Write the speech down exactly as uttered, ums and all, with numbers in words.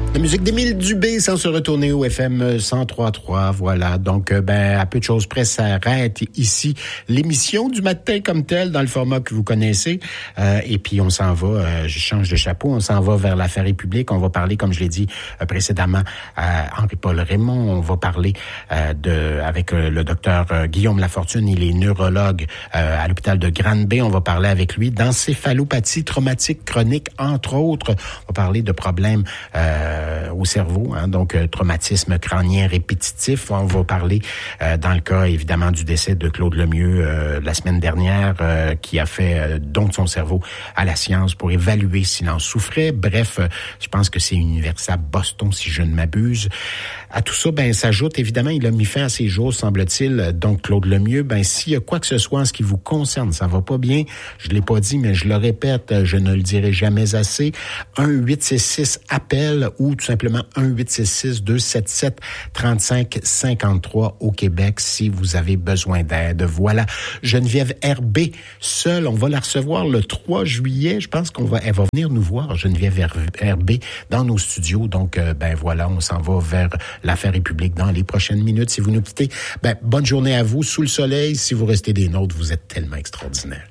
La musique d'Émile Dubé sans se retourner au F M cent trois trois. Voilà. Donc, ben, à peu de choses près, ça arrête ici l'émission du matin comme telle dans le format que vous connaissez. Euh, et puis, on s'en va, euh, je change de chapeau, on s'en va vers l'affaire publique. On va parler, comme je l'ai dit euh, précédemment, à Henri-Paul Raymond. On va parler euh, de, avec euh, le docteur euh, Guillaume Lafortune. Il est neurologue euh, à l'hôpital de Grande-Bay. On va parler avec lui d'encéphalopathie traumatique chronique, entre autres. On va parler de problèmes euh, au cerveau, hein, donc euh, traumatisme crânien répétitif. On va parler euh, dans le cas évidemment du décès de Claude Lemieux euh, la semaine dernière, euh, qui a fait euh, don de son cerveau à la science pour évaluer s'il en souffrait. Bref, euh, je pense que c'est Université à Boston, si je ne m'abuse. À tout ça, ben s'ajoute évidemment, il a mis fin à ses jours, semble-t-il, donc Claude Lemieux. Ben s'il y a quoi que ce soit en ce qui vous concerne, ça va pas bien, je l'ai pas dit, mais je le répète, je ne le dirai jamais assez. un huit six six appel ou tout simplement un huit six six deux sept sept trente-cinq cinquante-trois au Québec si vous avez besoin d'aide. Voilà, Geneviève Herbé, seule, on va la recevoir le trois juillet. Je pense qu'on va, elle va venir nous voir, Geneviève Herbé, dans nos studios. Donc, euh, ben voilà, on s'en va vers l'affaire publique dans les prochaines minutes. Si vous nous quittez, ben bonne journée à vous, sous le soleil. Si vous restez des nôtres, vous êtes tellement extraordinaires.